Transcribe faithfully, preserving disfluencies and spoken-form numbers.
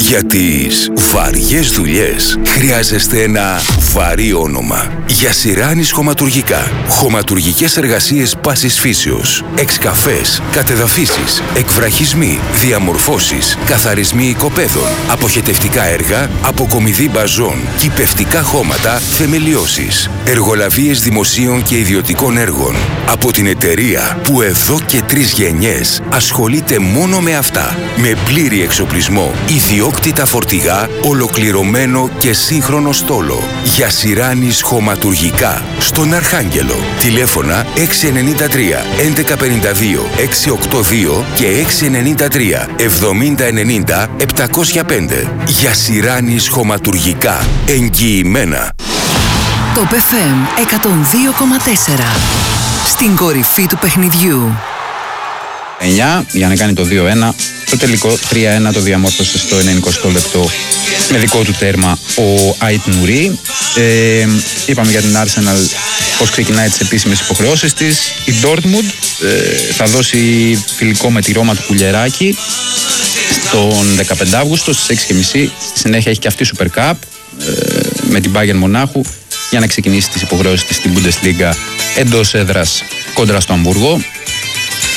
Για τις βαριές δουλειές χρειάζεστε ένα βαρύ όνομα. Γιασιράνης Χωματουργικά. Χωματουργικές εργασίες πάσης φύσεως. Εξκαφές, κατεδαφίσεις, εκβραχισμοί, διαμορφώσεις, καθαρισμοί οικοπαίδων, αποχετευτικά έργα, αποκομιδή μπαζών, κυπευτικά χώματα, θεμελιώσεις. Εργολαβίες δημοσίων και ιδιωτικών έργων. Από την εταιρεία που εδώ και τρεις γενιές ασχολείται μόνο με αυτά. Με πλήρη εξοπλισμό, ιδιόκτητα φορτηγά, ολοκληρωμένο και σύγχρονο στόλο. Γιασιράνης Χωματουργικά. Στον Αρχάγγελο. Τηλέφωνα έξι εννιά τρία έντεκα πενήντα δύο εξακόσια ογδόντα δύο και έξι εννιά τρία εβδομήντα ενενήντα επτακόσια πέντε. Γιασιράνης Χωματουργικά. Εγγυημένα. Top εφ εμ εκατόν δύο κόμμα τέσσερα. Στην κορυφή του παιχνιδιού. εννιά για να κάνει το δύο ένα. Το τελικό τρία ένα το διαμόρφωσε στο ενενηκοστό λεπτό με δικό του τέρμα ο Αϊτ Νουρί. Ε, είπαμε για την Arsenal πώς ξεκινάει τις επίσημες υποχρεώσεις της. Η Dortmund ε, θα δώσει φιλικό με τη Ρώμα του Κουλιεράκη τον δεκαπέντε Αυγούστου στις έξι και μισή. Στη συνέχεια έχει και αυτή Super Cup ε, με την Bayern Μονάχου για να ξεκινήσει τις υποχρεώσεις της στην Bundesliga εντός έδρας κόντρα στο Αμβούργο.